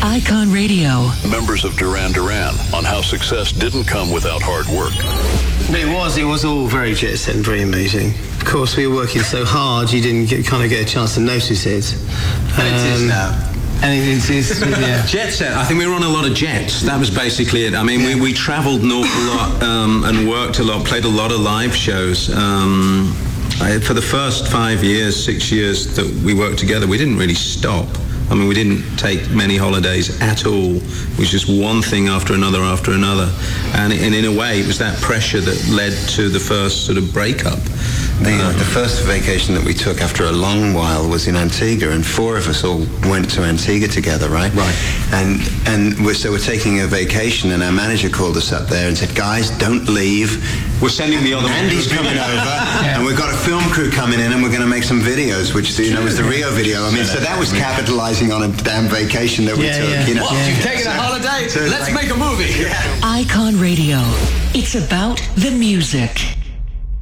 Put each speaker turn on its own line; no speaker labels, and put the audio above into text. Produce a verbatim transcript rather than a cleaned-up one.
Icon Radio.
Members of Duran Duran on how success didn't come without hard work.
It was. It was all very jet set and very amazing. Of course, we were working so hard, you didn't get, kind of get a chance to notice it.
Um, it is now.
And it is, yeah.
Jet set. I think we were on a lot of jets. That was basically it. I mean, yeah. we, we travelled an awful lot um, and worked a lot, played a lot of live shows. Um, I, for the first five years, six years that we worked together, we didn't really stop. I mean, we didn't take many holidays at all. It was just one thing after another after another. And, and in a way, it was that pressure that led to the first sort of breakup.
The, uh, the first vacation that we took after a long while was in Antigua, and four of us all went to Antigua together, right?
Right.
And and we're, so we're taking a vacation, and our manager called us up there and said, guys, don't leave.
We're sending the other
Andy's coming over, yeah. and we've got a film crew coming in, and we're going to make some videos, which, you know, was the Rio video. I mean, so that was capitalizing on a damn vacation that we
yeah,
took,
yeah.
you know.
Well,
yeah.
you've taken a holiday, so let's like, make a movie.
Yeah.
Icon Radio. It's about the music.